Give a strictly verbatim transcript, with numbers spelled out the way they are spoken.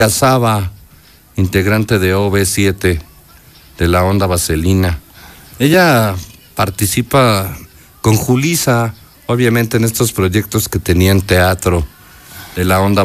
Saba, integrante de O V siete, de la onda vaselina. Ella participa con Julissa, obviamente, en estos proyectos que tenían teatro de la onda